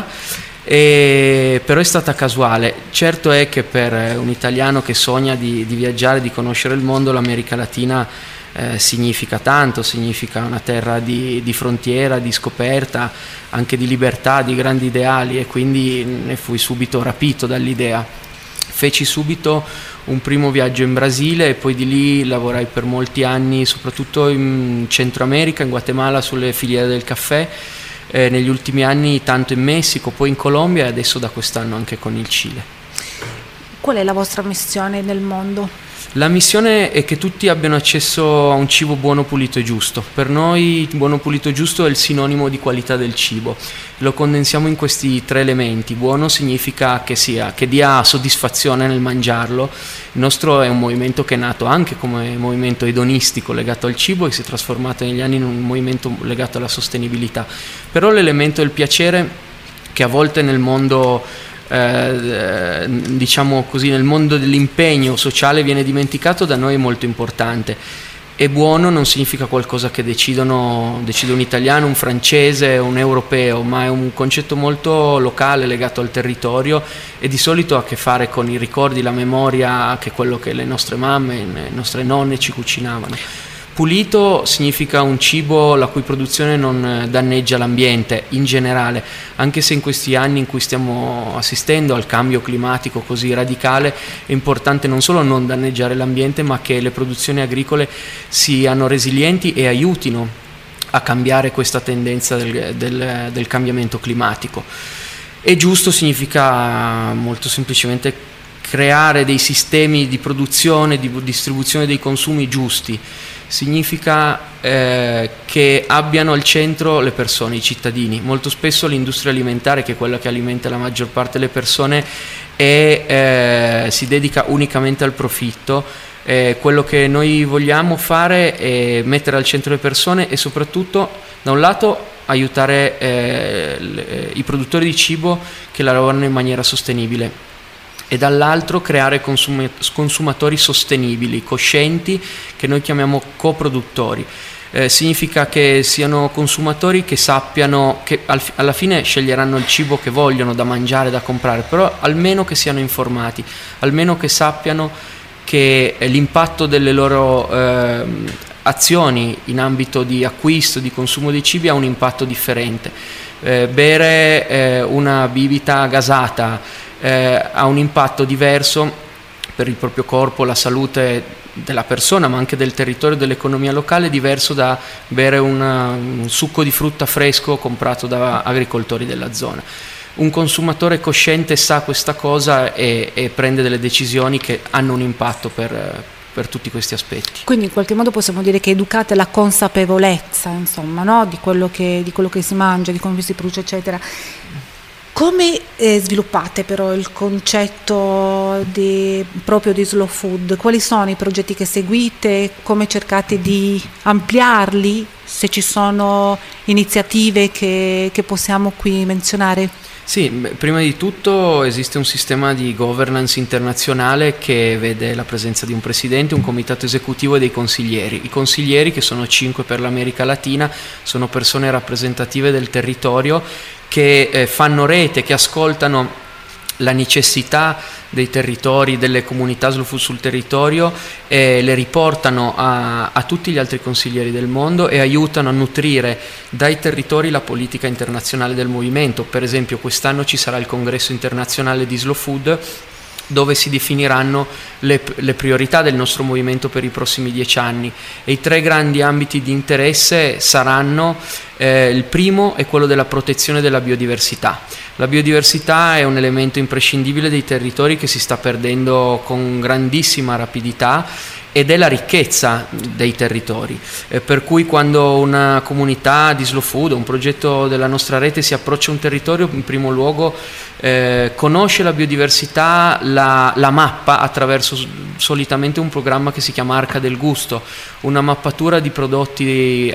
però è stata casuale. Certo è che per un italiano che sogna di viaggiare, di conoscere il mondo, l'America Latina significa tanto, significa una terra di frontiera, di scoperta, anche di libertà, di grandi ideali, e quindi ne fui subito rapito dall'idea. Feci subito un primo viaggio in Brasile e poi di lì lavorai per molti anni, soprattutto in Centro America, in Guatemala, sulle filiere del caffè, negli ultimi anni tanto in Messico, poi in Colombia e adesso da quest'anno anche con il Cile. Qual è la vostra missione nel mondo? La missione è che tutti abbiano accesso a un cibo buono, pulito e giusto. Per noi buono, pulito e giusto è il sinonimo di qualità del cibo. Lo condensiamo in questi 3 elementi. Buono significa che dia soddisfazione nel mangiarlo. Il nostro è un movimento che è nato anche come movimento edonistico legato al cibo e si è trasformato negli anni in un movimento legato alla sostenibilità. Però l'elemento del piacere, che a volte nel mondo diciamo così, nel mondo dell'impegno sociale viene dimenticato, da noi è molto importante. E buono non significa qualcosa che decide un italiano, un francese, un europeo, ma è un concetto molto locale, legato al territorio, e di solito ha a che fare con i ricordi, la memoria, che è quello che le nostre mamme, le nostre nonne ci cucinavano. Pulito significa un cibo la cui produzione non danneggia l'ambiente in generale, anche se in questi anni in cui stiamo assistendo al cambio climatico così radicale è importante non solo non danneggiare l'ambiente, ma che le produzioni agricole siano resilienti e aiutino a cambiare questa tendenza del cambiamento climatico. E giusto significa molto semplicemente creare dei sistemi di produzione, di distribuzione dei consumi giusti. Significa che abbiano al centro le persone, i cittadini. Molto spesso l'industria alimentare, che è quella che alimenta la maggior parte delle persone, si dedica unicamente al profitto. Quello che noi vogliamo fare è mettere al centro le persone e soprattutto, da un lato, aiutare i produttori di cibo che lavorano in maniera sostenibile, e dall'altro creare consumatori sostenibili, coscienti, che noi chiamiamo coproduttori. Significa che siano consumatori che sappiano, che alla fine sceglieranno il cibo che vogliono da mangiare, da comprare, però almeno che siano informati, almeno che sappiano che l'impatto delle loro azioni in ambito di acquisto, di consumo dei cibi ha un impatto differente. Bere una bibita gasata ha un impatto diverso per il proprio corpo, la salute della persona, ma anche del territorio, dell'economia locale, diverso da bere un succo di frutta fresco comprato da agricoltori della zona. Un consumatore cosciente sa questa cosa e prende delle decisioni che hanno un impatto per tutti questi aspetti. Quindi in qualche modo possiamo dire che educate alla consapevolezza, insomma, no? di quello che si mangia, di come si produce, eccetera. Come sviluppate però il concetto proprio di slow food? Quali sono i progetti che seguite? Come cercate di ampliarli? Se ci sono iniziative che possiamo qui menzionare? Sì, prima di tutto esiste un sistema di governance internazionale che vede la presenza di un presidente, un comitato esecutivo e dei consiglieri. I consiglieri, che sono 5 per l'America Latina, sono persone rappresentative del territorio che fanno rete, che ascoltano la necessità dei territori, delle comunità slow food sul territorio, le riportano a tutti gli altri consiglieri del mondo e aiutano a nutrire dai territori la politica internazionale del movimento. Per esempio quest'anno ci sarà il congresso internazionale di slow food, dove si definiranno le priorità del nostro movimento per i prossimi 10 anni, e i 3 grandi ambiti di interesse saranno il primo è quello della protezione della biodiversità. La biodiversità è un elemento imprescindibile dei territori che si sta perdendo con grandissima rapidità, ed è la ricchezza dei territori, per cui quando una comunità di slow food, un progetto della nostra rete si approccia a un territorio, in primo luogo conosce la biodiversità, la mappa attraverso solitamente un programma che si chiama Arca del Gusto, una mappatura di prodotti